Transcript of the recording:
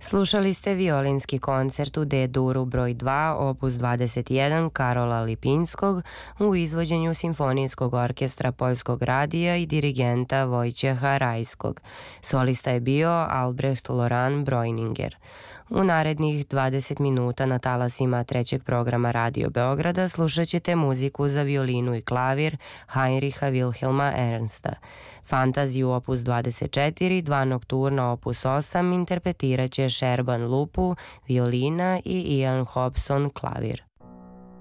Slušali ste violinski koncert u D-duru broj 2, opus 21 Karola Lipinskog u izvođenju Simfonijskog orkestra Poljskog radija i dirigenta Vojčeha Rajskog. Solista je bio Albrecht Loran Breuninger. U narednih 20 minuta na talasima trećeg programa Radio Beograda slušat ćete muziku za violinu i klavir Heinricha Wilhelma Ernsta. Fantaziju opus 24, dva nokturna opus 8 interpretirat će Sherban Lupu, violina i Ian Hobson, klavir.